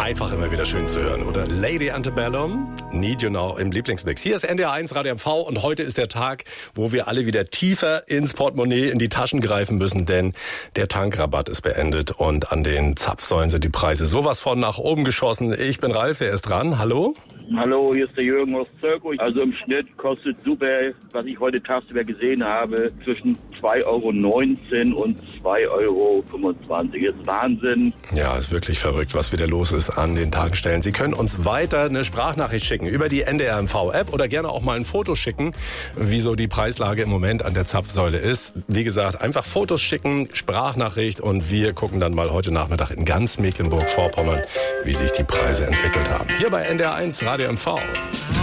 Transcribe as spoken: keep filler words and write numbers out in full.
Einfach immer wieder schön zu hören, oder? Lady Antebellum, Need You Now im Lieblingsmix. Hier ist N D R eins Radio M V und heute ist der Tag, wo wir alle wieder tiefer ins Portemonnaie, in die Taschen greifen müssen, denn der Tankrabatt ist beendet und an den Zapfsäulen sind die Preise sowas von nach oben geschossen. Ich bin Ralf, wer ist dran? Hallo? Hallo, hier ist der Jürgen aus Zirko. Also im Schnitt kostet Super, was ich heute tagsüber gesehen habe, zwischen zwei Euro neunzehn und zwei Euro fünfundzwanzig. Ist Wahnsinn. Ja, ist wirklich verrückt, was wieder los ist an den Tankstellen. Sie können uns weiter eine Sprachnachricht schicken über die N D R M V-App oder gerne auch mal ein Foto schicken, wie so die Preislage im Moment an der Zapfsäule ist. Wie gesagt, einfach Fotos schicken, Sprachnachricht und wir gucken dann mal heute Nachmittag in ganz Mecklenburg-Vorpommern, wie sich die Preise entwickelt haben. Hier bei N D R eins Radio M V.